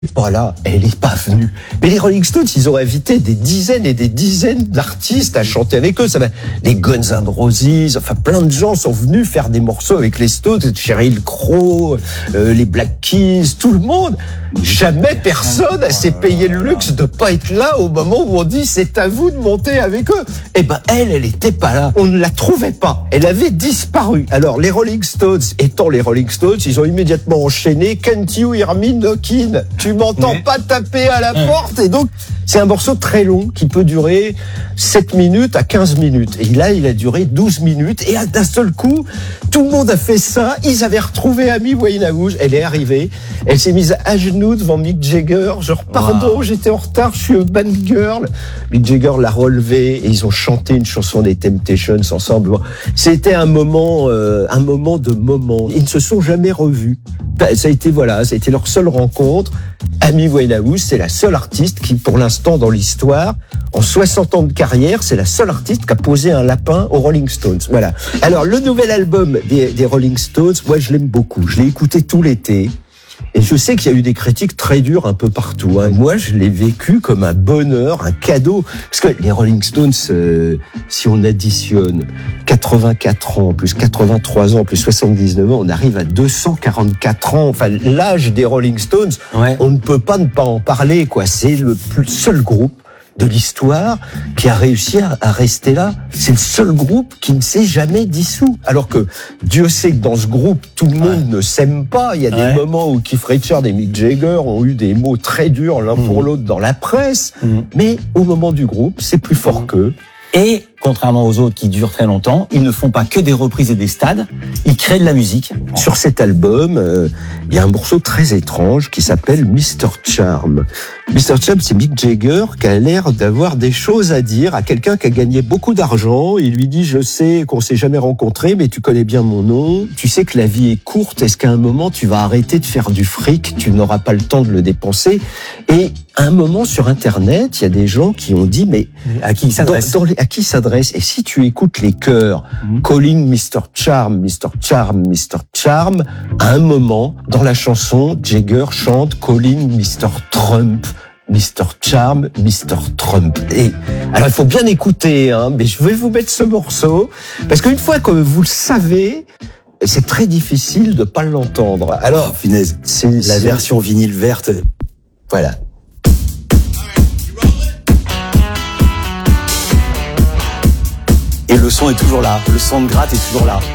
Pas là, elle est pas venue. Mais les Rolling Stones, ils ont invité des dizaines et des dizaines d'artistes à chanter avec eux. Ça va, les Guns N' Roses, enfin plein de gens sont venus faire des morceaux avec les Stones, Sheryl Crow, les Black Keys, tout le monde. Jamais personne s'est payé le luxe de pas être là au moment où on dit c'est à vous de monter avec eux. Eh ben elle était pas là. On ne la trouvait pas. Elle avait disparu. Alors les Rolling Stones, étant les Rolling Stones, ils ont immédiatement enchaîné Can't You Hear Me Knockin'. Tu m'entends pas taper à la porte. Et donc c'est un morceau très long qui peut durer 7 minutes à 15 minutes. Et là il a duré 12 minutes. Et d'un seul coup, tout le monde a fait ça. Ils avaient retrouvé Amy Winehouse. Elle est arrivée. Elle s'est mise à genoux devant Mick Jagger. Genre, pardon, j'étais en retard, je suis a bad girl. Mick Jagger l'a relevé et ils ont chanté une chanson des Temptations ensemble. C'était un moment de moment. Ils ne se sont jamais revus. Ça a été leur seule rencontre. Amy Winehouse, c'est la seule artiste qui, pour l'instant, dans l'histoire, en 60 ans de carrière, c'est la seule artiste qui a posé un lapin aux Rolling Stones. Voilà. Alors, le nouvel album des Rolling Stones, moi, je l'aime beaucoup. Je l'ai écouté tout l'été. Et je sais qu'il y a eu des critiques très dures un peu partout. Moi, je l'ai vécu comme un bonheur, un cadeau. Parce que les Rolling Stones, si on additionne 84 ans, plus 83 ans, plus 79 ans, on arrive à 244 ans. Enfin, l'âge des Rolling Stones, on ne peut pas ne pas en parler, quoi. C'est le seul groupe de l'histoire qui a réussi à rester là. C'est le seul groupe qui ne s'est jamais dissous. Alors que Dieu sait que dans ce groupe, tout le monde ne s'aime pas. Il y a des moments où Keith Richards et Mick Jagger ont eu des mots très durs l'un pour l'autre dans la presse. Mais au moment du groupe, c'est plus fort qu'eux. Et, contrairement aux autres qui durent très longtemps, ils ne font pas que des reprises et des stades, ils créent de la musique. Sur cet album, il y a un morceau très étrange qui s'appelle Mr. Charm. Mr. Charm, c'est Mick Jagger qui a l'air d'avoir des choses à dire à quelqu'un qui a gagné beaucoup d'argent. Il lui dit, je sais qu'on s'est jamais rencontrés, mais tu connais bien mon nom. Tu sais que la vie est courte. Est-ce qu'à un moment, tu vas arrêter de faire du fric? Tu n'auras pas le temps de le dépenser. Et à un moment, sur Internet, il y a des gens qui ont dit, mais à qui il s'adresse? À qui s'adresse? Et si tu écoutes les chœurs, Calling Mr. Charm, Mr. Charm, Mr. Charm, à un moment, dans la chanson, Jagger chante Calling Mr. Trump, Mr. Charm, Mr. Trump. Et alors, il faut bien écouter, mais je vais vous mettre ce morceau, parce qu'une fois que vous le savez, c'est très difficile de pas l'entendre. Alors, finesse, c'est la version vinyle verte. Voilà. Et le son est toujours là. Le son de gratte est toujours là.